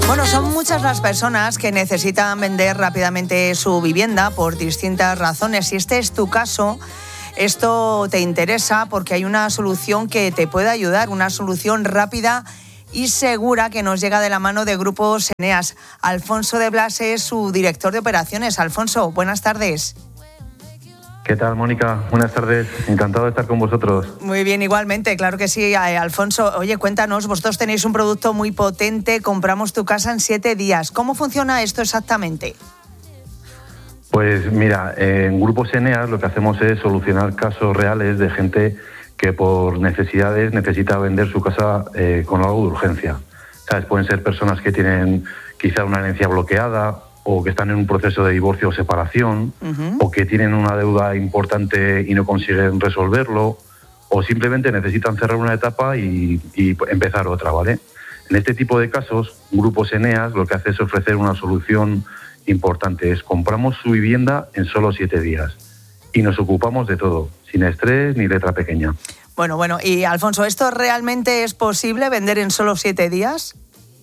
Bueno, son muchas las personas que necesitan vender rápidamente su vivienda por distintas razones. Si este es tu caso, esto te interesa porque hay una solución que te puede ayudar, una solución rápida y segura que nos llega de la mano de Grupos Eneas. Alfonso de Blas es su director de operaciones. Alfonso, buenas tardes. ¿Qué tal, Mónica? Buenas tardes. Encantado de estar con vosotros. Muy bien, igualmente, claro que sí. Alfonso, oye, cuéntanos, vosotros tenéis un producto muy potente, compramos tu casa en 7 días. ¿Cómo funciona esto exactamente? Pues mira, en Grupos Eneas lo que hacemos es solucionar casos reales de gente que por necesidades necesita vender su casa con algo de urgencia. ¿Sabes? Pueden ser personas que tienen quizá una herencia bloqueada, o que están en un proceso de divorcio o separación, o que tienen una deuda importante y no consiguen resolverlo, o simplemente necesitan cerrar una etapa y empezar otra, ¿vale? En este tipo de casos, Grupos Eneas lo que hace es ofrecer una solución importante. Compramos su vivienda en solo 7 días y nos ocupamos de todo, sin estrés ni letra pequeña. Bueno, y Alfonso, ¿esto realmente es posible vender en solo 7 días?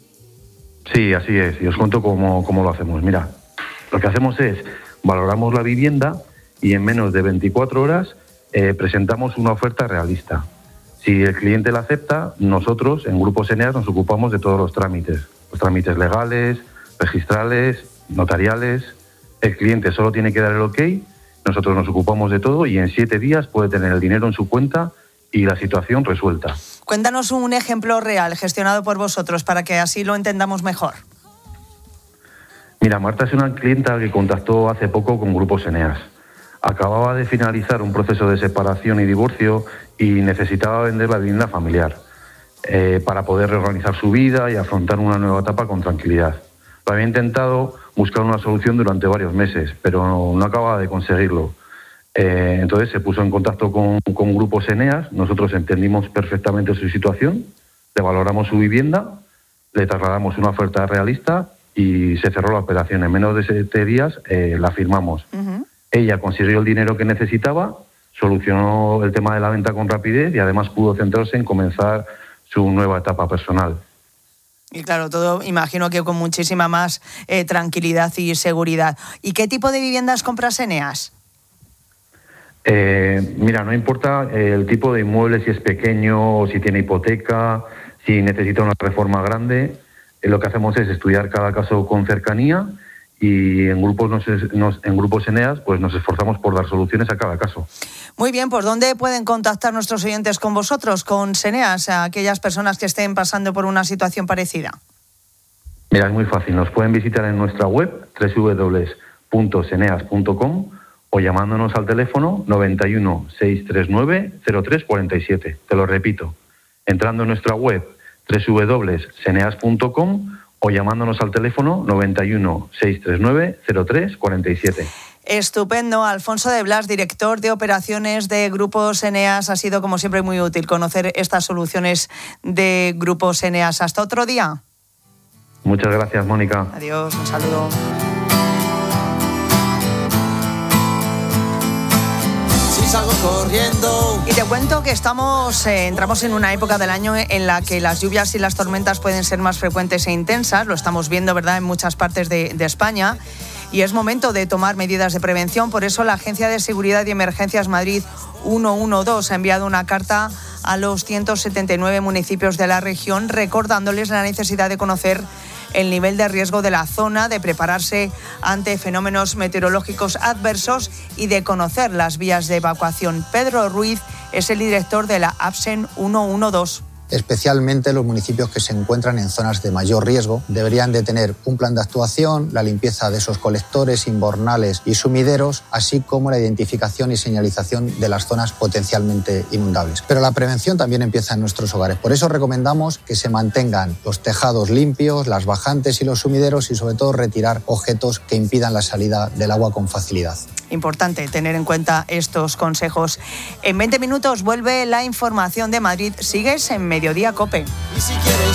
Sí, así es, y os cuento cómo lo hacemos. Mira, lo que hacemos es valoramos la vivienda y en menos de 24 horas presentamos una oferta realista. Si el cliente la acepta, nosotros en Grupos Eneas nos ocupamos de todos los trámites legales, registrales, notariales. El cliente solo tiene que dar el ok, nosotros nos ocupamos de todo y en 7 días puede tener el dinero en su cuenta y la situación resuelta. Cuéntanos un ejemplo real gestionado por vosotros para que así lo entendamos mejor. Mira, Marta es una clienta que contactó hace poco con Grupos Eneas. Acababa de finalizar un proceso de separación y divorcio y necesitaba vender la vivienda familiar para poder reorganizar su vida y afrontar una nueva etapa con tranquilidad. Lo había intentado buscar una solución durante varios meses, pero no acababa de conseguirlo. Entonces se puso en contacto con Grupos Eneas, nosotros entendimos perfectamente su situación, le valoramos su vivienda, le trasladamos una oferta realista y se cerró la operación. En menos de 7 días la firmamos. Ella consiguió el dinero que necesitaba, solucionó el tema de la venta con rapidez y además pudo centrarse en comenzar su nueva etapa personal. Y claro, todo imagino que con muchísima más tranquilidad y seguridad. ¿Y qué tipo de viviendas compras Eneas? Mira, no importa el tipo de inmueble, si es pequeño o si tiene hipoteca, si necesita una reforma grande. Lo que hacemos es estudiar cada caso con cercanía y en Grupos Eneas pues nos esforzamos por dar soluciones a cada caso. Muy bien, pues ¿dónde pueden contactar nuestros oyentes con vosotros, con Eneas, a aquellas personas que estén pasando por una situación parecida? Mira, es muy fácil. Nos pueden visitar en nuestra web www.eneas.com o llamándonos al teléfono 91 639 0347. Te lo repito, entrando en nuestra web www.eneas.com o llamándonos al teléfono 91 639 0347. Estupendo. Alfonso de Blas, director de operaciones de Grupos Eneas. Ha sido, como siempre, muy útil conocer estas soluciones de Grupos Eneas. Hasta otro día. Muchas gracias, Mónica. Adiós, un saludo. Salgo corriendo. Y te cuento que entramos en una época del año en la que las lluvias y las tormentas pueden ser más frecuentes e intensas. Lo estamos viendo, ¿verdad?, en muchas partes de España. Y es momento de tomar medidas de prevención. Por eso la Agencia de Seguridad y Emergencias Madrid 112 ha enviado una carta a los 179 municipios de la región recordándoles la necesidad de conocer el nivel de riesgo de la zona, de prepararse ante fenómenos meteorológicos adversos y de conocer las vías de evacuación. Pedro Ruiz es el director de la APSEN 112. Especialmente los municipios que se encuentran en zonas de mayor riesgo deberían de tener un plan de actuación, la limpieza de esos colectores, inbornales y sumideros, así como la identificación y señalización de las zonas potencialmente inundables. Pero la prevención también empieza en nuestros hogares. Por eso recomendamos que se mantengan los tejados limpios, las bajantes y los sumideros y sobre todo retirar objetos que impidan la salida del agua con facilidad. Importante tener en cuenta estos consejos. En 20 minutos vuelve la información de Madrid. Sigues en Mediodía COPE. Y si quieres